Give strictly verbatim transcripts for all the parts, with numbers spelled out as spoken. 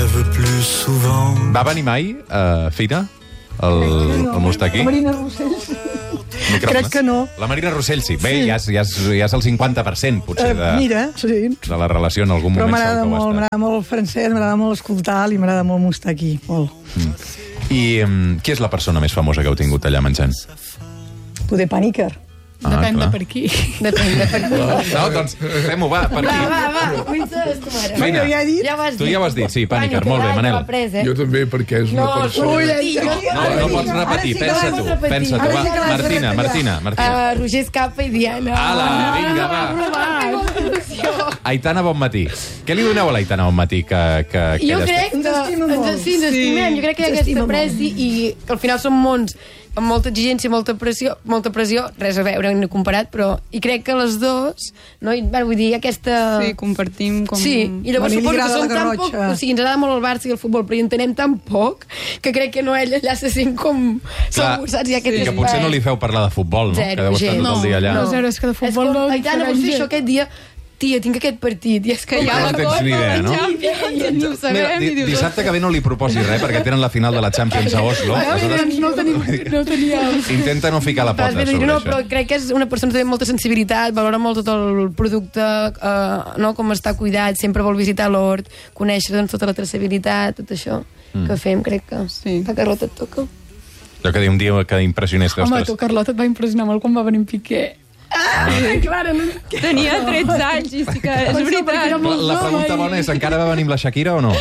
veux plus souvent. Va venir mai a Fira? El, el Mustaquí? La Marina Rossell. Crec que no. La Marina Rossell sí. Bé, sí. Ja, és, ja, és, ja és el cinquanta per cent, potser, de, uh, mira, sí. de la relació en algun Però moment. m'agrada molt, m'agrada molt el francès, m'agrada molt escoltar i m'agrada molt Mustaquí. Molt. Mm. I um, qui és la persona més famosa que heu tingut allà menjant? Poder Paniker. Ah, Depèn clar. de per qui. Depèn de per qui. No, doncs fem-ho, va, per Va, qui? va, va. Cuita's tu ara. Feina. Ja he dit. Ja ho has Tu dit. ja ho has dit, sí, Paniker, molt bé, Manel. Pres, eh? Jo també, perquè és una No, persona... Ui, Sí, aquí, no. aquí, No, no pots repetir, sí que pensa l'has tu, repetit. pensa tu, Ara va. sí que l'has Martina, repetit. Martina, Martina. Uh, Roger Escapa i Diana. Ala, vinga, va. Aitana Bonmatí. Què li doneu a l'Aitana Bonmatí que, que, que Jo ella crec que Ens estima molt. ens, sí, ens estimem. Jo crec que hi ha Ens estima aquesta presi i que al final són mons amb molta exigència, molta pressió, molta pressió, res a veure, no he comparat, però i crec que les dues, no? I, bueno, vull dir, aquesta... Sí, compartim com... Sí, i llavors Bueno, i li suposo que agrada som la tan garrotxa. poc... O sigui, ens agrada molt el Barça i el futbol, però hi entenem tan poc que crec que no ella allà se sent com... Clar, Segur, saps? Hi ha aquest que potser no li feu parlar de futbol, no? Zero, que deu estar gens. tot el dia allà. No, zero, és que de És futbol com, no... Aitana, vols fer això aquest dia? Tia, tinc aquest partit. I és que ja no tens ni idea, no? I ho sabem, Mira, i di dius... dissabte que ve no li proposis res, perquè tenen la final de la Champions a Oslo. Aleshores, No ho tenim, no ho teníem. intenta no ficar la Vas pota bé, sobre no, això. però crec que és una persona també amb molta sensibilitat, valora molt tot el producte, eh, no, com està cuidat, sempre vol visitar l'hort, conèixer doncs, tota la traçabilitat, tot això mm. que fem, crec que Sí. la Carlota et toca. Jo que un dia que impressionés que, Home, ostres, tu, Carlota, et va impressionar molt quan va venir en Piqué. Ah, Clara, no... Tenia tretze anys i sí que és veritat. la, la pregunta bona és, encara va venir amb la Shakira o no?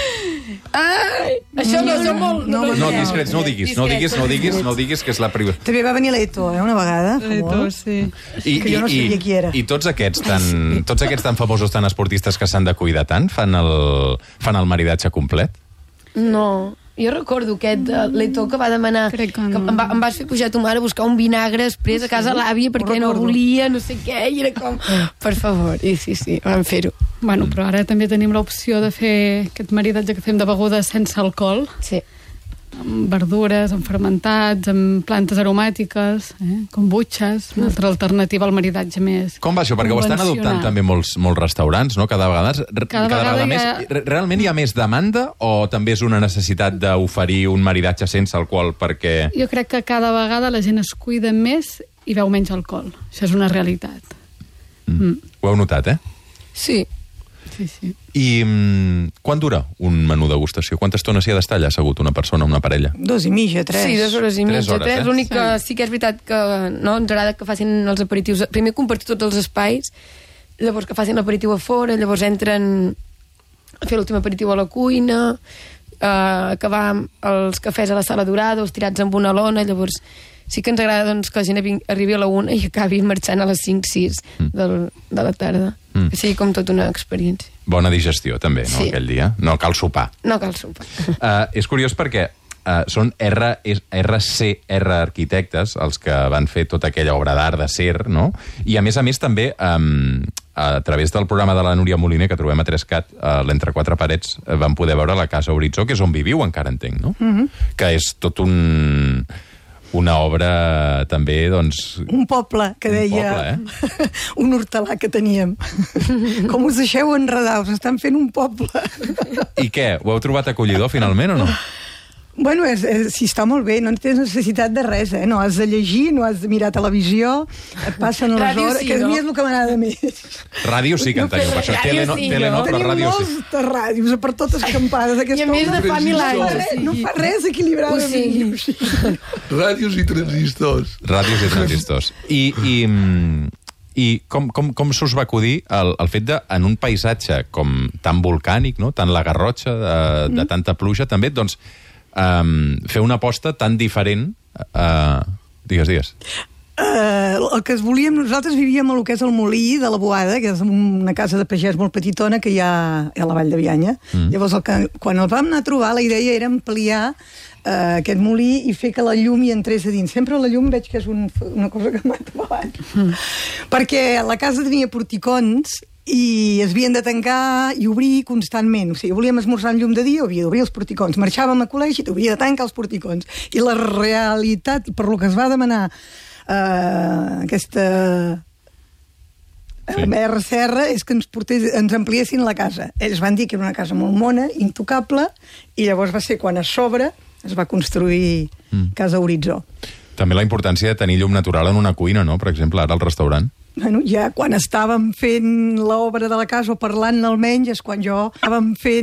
Ai, això no, no, molt... no, No, discrets, no ho diguis, no ho diguis, no ho diguis, no ho diguis, que és la prioritat. També va venir l'Eto, eh, una vegada. fa Leto, molt. sí. I, que jo no sabia qui era. I tots aquests tan, tots aquests tan famosos, tan esportistes que s'han de cuidar tant, fan el, fan el maridatge complet? No, jo recordo aquest uh, Leto que va demanar Crec que que no. em, va, em vas fer pujar a tu mare a buscar un vinagre després a casa l'àvia perquè no recordo. volia, no sé què, i era com, per favor, i sí, sí, vam fer-ho. Bueno, però ara també tenim l'opció de fer aquest maridatge que fem de begudes sense alcohol, Sí. amb verdures, amb fermentats, amb plantes aromàtiques, eh? kombuchas, una altra alternativa al maridatge més Com va això? Perquè ho estan adoptant convencional. també molts, molts restaurants, no? Cada vegada, Cada vegada hi més. ha- Re- Realment hi ha més demanda o també és una necessitat d'oferir un maridatge sense alcohol perquè... Jo crec que cada vegada la gent es cuida més i veu menys alcohol. Això és una realitat. Mm. Mm. Ho heu notat, eh? Sí. Sí, sí. I mm, quan dura un menú degustació? Quanta estona s'hi ha d'estar allà assegut una persona, una parella? Dos i mitja, tres. Sí, dues hores i Tres mitja, hores, tres. eh? L'únic que sí que és veritat que no, ens agrada que facin els aperitius. Primer compartir tots els espais, llavors que facin l'aperitiu a fora, llavors entren a fer l'últim aperitiu a la cuina, eh, acabar amb els cafès a la sala dorada, els tirats amb una lona, llavors sí que ens agrada doncs, que la gent ving- arribi a la una i acabi marxant a les cinc sis del, de la tarda. Mm. Que sigui com tota una experiència. Bona digestió, també, no, Sí. aquell dia? No cal sopar. No cal sopar. Uh, és curiós perquè uh, són R, R C R Arquitectes els que van fer tota aquella obra d'art de Ser, no? I a més a més també um, a través del programa de la Núria Moliner que trobem a Trescat, uh, l'Entre Quatre Parets, uh, van poder veure la Casa Horitzó, que és on viviu, encara entenc, no? Mm-hmm. Que és tot un... una obra també, doncs... Un poble, que Un deia... poble, eh? un hortelà que teníem. Com us deixeu enredar, us estan fent un poble. I què? Ho heu trobat acollidor, finalment, o no? Bueno, és, és, sí, està molt bé, no tens necessitat de res, eh? No has de llegir, no has de mirar televisió, et passen les Ràdio hores, sí, que a no? mi és el que m'agrada més. Ràdio sí que en teniu, per això. Ràdio Tele no, sí, tele no, no? però Tenim ràdio sí. moltes ràdios per totes campades. I a més de fa mil no fa anys. res, no fa res equilibradament. O sigui. Ràdios i transistors. Ràdios i transistors. I, i, mm, i com, com, com s'us va acudir el, el fet de, en un paisatge com tan volcànic, no? Tan la Garrotxa, de, de tanta pluja, també, doncs, um, fer una aposta tan diferent... Uh, digues, digues. Uh, el que es volíem, nosaltres vivíem a lo que és el Molí de la Boada, que és una casa de pagès molt petitona que hi ha a la Vall de Bianya. Mm. Llavors, el que, quan el vam anar a trobar, la idea era ampliar uh, aquest molí i fer que la llum hi entrés a dins. Sempre la llum veig que és un, una cosa que m'ha atabalat. Mm. Perquè la casa tenia porticons i es havien de tancar i obrir constantment. O sigui, volíem esmorzar amb llum de dia, havia d'obrir els porticons. Marxàvem a col·legi i havia de tancar els porticons. I la realitat, per lo que es va demanar uh, aquesta sí. El R C R és que ens, portés, ens ampliessin la casa. Ells van dir que era una casa molt mona, intocable, i llavors va ser quan a sobre es va construir mm. Casa Horitzó. També la importància de tenir llum natural en una cuina, no? Per exemple, ara al restaurant. Bueno, ja quan estàvem fent l'obra de la casa, o parlant almenys, és quan jo estàvem fent